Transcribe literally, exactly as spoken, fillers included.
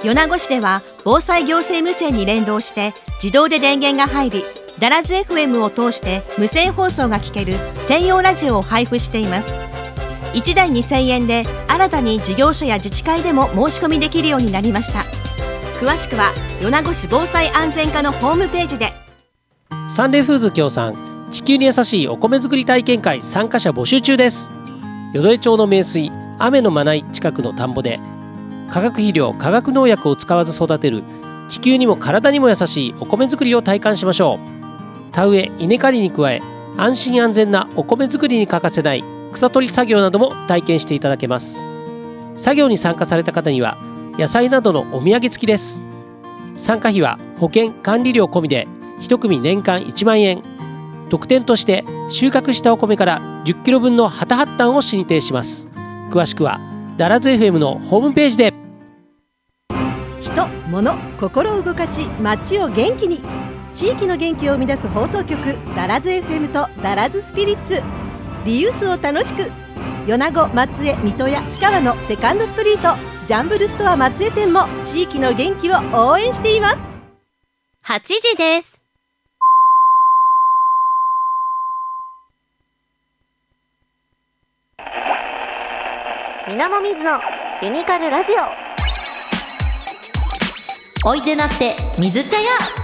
米子市では防災行政無線に連動して自動で電源が入り、ダラズ エフエム を通して無線放送が聞ける専用ラジオを配布しています。いちだいにせんえんで新たに事業所や自治会でも申し込みできるようになりました。詳しくは米子市防災安全課のホームページで。 サンレイフーズ協賛地球に優しいお米作り体験会参加者募集中です。淀江町の名水雨のまない近くの田んぼで化学肥料化学農薬を使わず育てる地球にも体にも優しいお米作りを体感しましょう。田植え稲刈りに加え安心安全なお米作りに欠かせない草取り作業なども体験していただけます。作業に参加された方には野菜などのお土産付きです。参加費は保険管理料込みでいち組年間いちまんえん。特典として収穫したお米からじゅっキロぶんの旗発炭を進呈します。詳しくはダラズ エフエム のホームページで。 人、物、心を動かし街を元気に、地域の元気を生み出す放送局ダラズ エフエム とダラズスピリッツ。リユースを楽しく、米子、松江、水戸や氷川のセカンドストリート、ジャンブルストア松江店も地域の元気を応援しています。 はちじです。みなもみずのユニカルラジオ。おいでなって水茶屋。